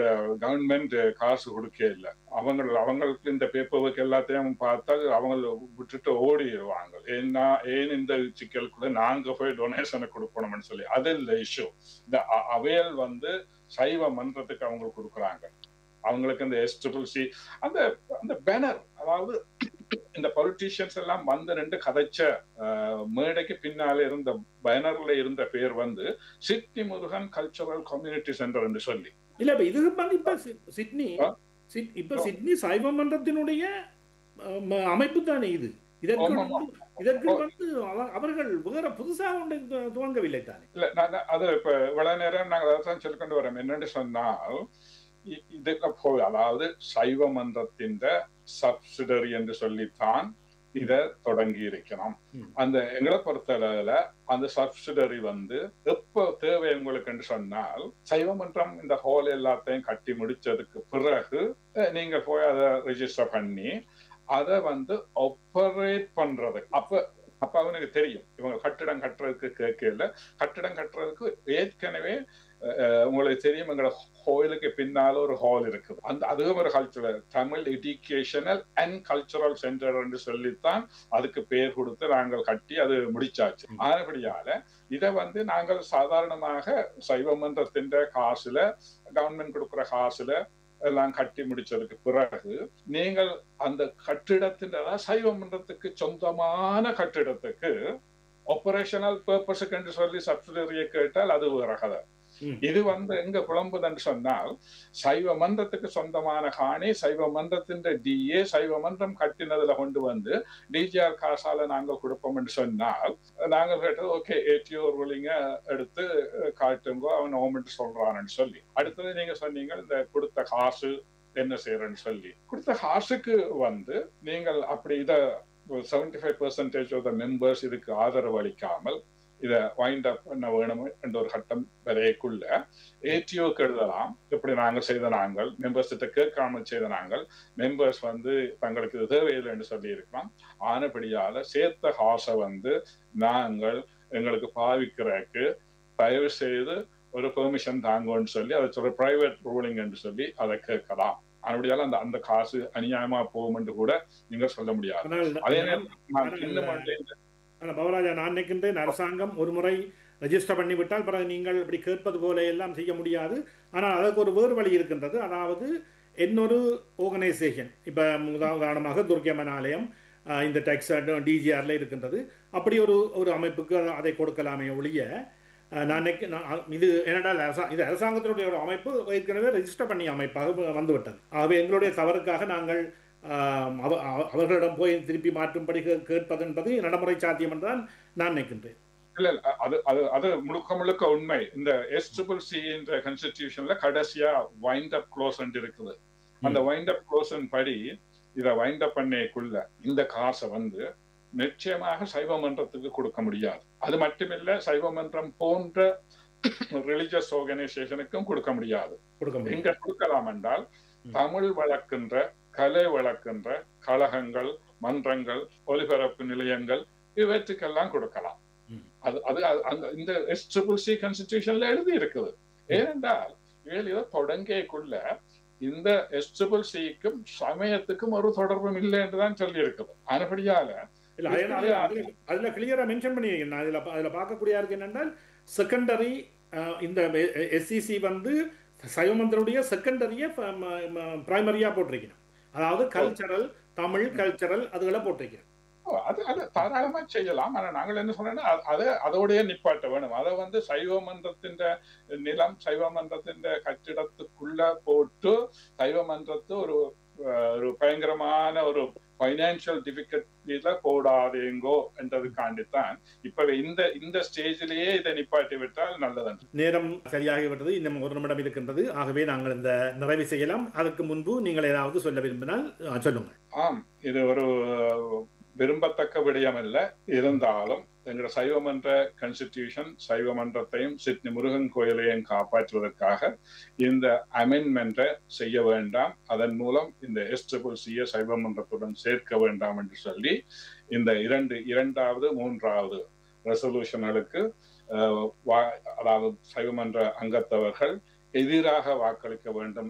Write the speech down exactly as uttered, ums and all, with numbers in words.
எங்களோட கவர்மெண்ட் காசு கொடுக்க இல்லை. அவங்க அவங்களுக்கு இந்த பேப்பர் ஒர்க் எல்லாத்தையும் பார்த்தா அவங்க விட்டுட்டு ஓடிடுவாங்க. ஏன்னா ஏன் இந்த சிக்கலுக்குள்ள நாங்க போய் டொனேஷனை கொடுக்கணும்னு சொல்லி. அது இல்லை இஷ்யூ. இந்த அவையல் வந்து சைவ மன்றத்துக்கு அவங்களுக்கு கொடுக்குறாங்க. அவங்களுக்கு இந்த எஸ் ட்ரிபிள் சி அந்த அந்த பேனர், அதாவது இந்த பொலிட்டீஷியன்ஸ் எல்லாம் வந்து ரெண்டு கதைச்ச மேடைக்கு பின்னாலே இருந்த பேனர்ல இருந்த பேர் வந்து Sydney Murugan cultural community centre என்று சொல்லி. இல்ல இது இப்ப சிட்னி இப்ப சிட்னி சைவ மன்றத்தினுடைய அமைப்பு தானே இது. இதற்கு இதற்கு வந்து அவர்கள் வேற புதுசாக ஒன்று துவங்கவில்லை தானே. இல்ல அது இப்ப இவ்வளவு நேரம் நாங்கள் அதான் சொல்லிக்கொண்டு வரோம். என்னன்னு சொன்னால் இதுக்கு போய் அதாவது சைவ மன்றத்தின் சப்சிடரி என்று சொல்லித்தான் இத தொடங்கி இருக்கணும். அந்த எங்களை பொறுத்தளவுல அந்த சப்சிடரி வந்து எப்ப தேவை உங்களுக்கு என்று சொன்னால், சைவ மன்றம் இந்த ஹால் எல்லாத்தையும் கட்டி முடிச்சதுக்கு பிறகு நீங்க போய் அதை ரெஜிஸ்டர் பண்ணி அதை வந்து ஆப்பரேட் பண்றது. அப்ப அப்ப அவனுக்கு தெரியும் இவங்க கட்டிடம் கட்டுறதுக்கு கேட்கல. கட்டிடம் கட்டுறதுக்கு ஏற்கனவே உங்களுக்கு தெரியும் எங்களோட கோயிலுக்கு பின்னால ஒரு ஹால் இருக்குது. அந்த அதுவும் ஒரு cultural Tamil educational and cultural centre என்று சொல்லித்தான் அதுக்கு பேர் கொடுத்து நாங்கள் கட்டி அது முடிச்சாச்சு. ஆனபடியால இதை வந்து நாங்கள் சாதாரணமாக சைவ மன்றத்தின் காசுல கவர்மெண்ட் கொடுக்குற காசுல எல்லாம் கட்டி முடிச்சதுக்கு பிறகு நீங்கள் அந்த கட்டிடத்தின் சைவ மன்றத்துக்கு சொந்தமான கட்டிடத்துக்கு ஆபரேஷனல் பர்பஸுக்கு என்று சொல்லி சப்சிடரியை கேட்டால் அது வேற கதை. இது வந்து எங்க குழம்புதுன்னு சொன்னால், சைவ மன்றத்துக்கு சொந்தமான காணி சைவ மன்றத்தின் டிஏ சைவ மன்றம் கட்டினதுல கொண்டு வந்து டிஜிஆர் காசால நாங்க கொடுப்போம் என்று சொன்னால், நாங்கள் கேட்டது ஓகே ஏடிஓ ரூலிங்க எடுத்து காட்டுங்கோ அவன் ஓமெண்ட் சொல்றான்னு சொல்லி. அடுத்தது நீங்க சொன்னீங்க இந்த கொடுத்த காசு என்ன செய்யறன்னு சொல்லி. கொடுத்த காசுக்கு வந்து நீங்கள் அப்படி இத seventy five percentage of the members இதுக்கு ஆதரவு அளிக்காமல் இதை வைண்ட் அப் பண்ண வேணும் என்ற ஒரு கட்டம் வரைக்குள்ள ஏடிஓக்கு எழுதலாம். இப்படி நாங்கள் செய்த நாங்கள் மெம்பர்ஸ் கிட்ட கேட்காமல் செய்த நாங்கள் மெம்பர்ஸ் வந்து தங்களுக்கு இது தேவையில்லை என்று சொல்லி இருக்கலாம். ஆனபடியால சேர்த்த காசை வந்து நாங்கள் எங்களுக்கு பாவிக்கிறதுக்கு தயவு செய்து ஒரு பெர்மிஷன் தாங்கன்னு சொல்லி அதை சொல்ற பிரைவேட் ரூலிங் என்று சொல்லி அதை கேட்கலாம். அப்படியால அந்த அந்த காசு அநியாயமா போகும் என்று கூட நீங்க சொல்ல முடியாது. அதே நேரம் பவராஜா, நான் நினைக்கின்றேன் அரசாங்கம் ஒரு முறை ரெஜிஸ்டர் பண்ணிவிட்டால் பிறகு நீங்கள் இப்படி கேட்பது போல எல்லாம் செய்ய முடியாது. ஆனால் அதற்கு ஒரு வேறு வழி இருக்கின்றது. அதாவது இன்னொரு ஆர்கனைசேஷன், இப்போ உதாரணமாக துர்க்கியம்மன் ஆலயம் இந்த டெக்ஸ் டிஜிஆர்ல இருக்கின்றது. அப்படி ஒரு ஒரு அமைப்புக்கு அதை கொடுக்கலாமே ஒழிய, நான் இது என்னடா இது அரசாங்கத்தினுடைய ஒரு அமைப்பு ஏற்கனவே ரெஜிஸ்டர் பண்ணி அமைப்பாக வந்துவிட்டது. ஆகவே எங்களுடைய தவறுக்காக நாங்கள் அவர்களிடம் போய் திருப்பி மாற்றும்படி கேட்பது என்பது நடைமுறை சாத்தியம் என்றுதான் நான் நினைக்கின்றேன். இல்ல அது அது அது முழுக்க முழுக்க உண்மை. இந்த எஸ் ட்ரிபிள் சி என்ற கான்ஸ்டிடியூஷன்ல கடைசியா வைண்ட் அப் க்ளோஸ் இருக்குது. அந்த வைண்ட் அப் க்ளோஸ் படி இதை வைண்ட் அப் பண்ணக்குள்ள இந்த காசை வந்து நிச்சயமாக சைவ மன்றத்துக்கு கொடுக்க முடியாது. அது மட்டுமில்ல, சைவ மன்றம் போன்ற ரிலிஜியஸ் ஆர்கனைசேஷனுக்கும் கொடுக்க முடியாது. எங்க கொடுக்கலாம் என்றால், தமிழ் வளர்க்கின்ற கலை வளர்க்கின்ற கழகங்கள், மன்றங்கள், ஒலிபரப்பு நிலையங்கள் இவற்றுக்கெல்லாம் கொடுக்கலாம். அது அது இந்த எஸ் ட்ரிபிள் சி கான்ஸ்டிடியூஷன்ல எழுதி இருக்குது. ஏனென்றால் இதை தொடங்கியக்குள்ள இந்த எஸ் ட்ரிபிள் சிக்கும் சமயத்துக்கும் ஒரு தொடர்பும் இல்லை என்றுதான் சொல்லி இருக்குது. அதுபடியால அதுல கிளியரா மென்ஷன் பண்ணிருக்கேன். அதுல அதுல பார்க்கக்கூடிய இருக்கு என்னென்றால், செகண்டரி இந்த எஸ்சிசி வந்து சைவமந்தனுடைய செகண்டரிய பிரைமரியா போட்டிருக்கணும். அதாவது கல்ச்சரல், தமிழ் கல்ச்சரல் அதுகளை போட்டிருக்கேன். அது அது தாராளமா செய்யலாம். ஆனா நாங்கள் என்ன சொன்னா அதை அதோடைய நிப்பாட்ட வேணும். அதை வந்து சைவ மன்றத்தின் நிலம் சைவ மன்றத்தின் கட்டிடத்துக்குள்ள போட்டு சைவ மன்றத்து ஒரு ஒரு பயங்கரமான ஒரு பைனான்சியல் டிஃபிகல்ட்டில போடாதேங்கோ என்றதுக்காண்டித்தான் இப்ப இந்த இந்த ஸ்டேஜிலேயே இதை நிப்பாட்டி விட்டால் நல்லது. நேரம் சரியாகிவிட்டது. இன்னும் ஒரு நிமிடம் இருக்கின்றது. ஆகவே நாங்கள் இந்த நிறைவு செய்யலாம். அதற்கு முன்பு நீங்கள் ஏதாவது சொல்ல விரும்பினால் சொல்லுங்கள். ஆம், இது ஒரு விரும்பத்தக்க விடயம் அல்ல. இருந்தாலும் எங்களோட சைவ மன்ற கான்ஸ்டிடியூஷன் சைவ மன்றத்தையும் சிட்னி முருகன் கோயிலையும் காப்பாற்றுவதற்காக இந்த அமெண்ட்மெண்ட்டை செய்ய வேண்டாம், அதன் மூலம் இந்த எஸ் ட்ரிபிள் சியை சைவ மன்றத்துடன் சேர்க்க வேண்டாம் என்று சொல்லி இந்த இரண்டு இரண்டாவது மூன்றாவது ரெசல்யூஷன்களுக்கு அதாவது சைவ மன்ற அங்கத்தவர்கள் எதிராக வாக்களிக்க வேண்டும்